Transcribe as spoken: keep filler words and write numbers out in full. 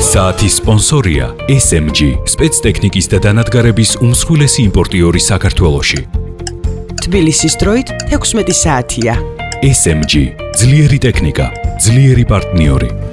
საათის სპონსორია ეს ემ ჯი, სპეცტექნიკის და დანადგარების უმსხვილესი იმპორტიორი საქართველოში. თბილისის დროით ექვსმეტი საათია. ეს ემ ჯი, ძლიერი ტექნიკა, ძლიერი პარტნიორი.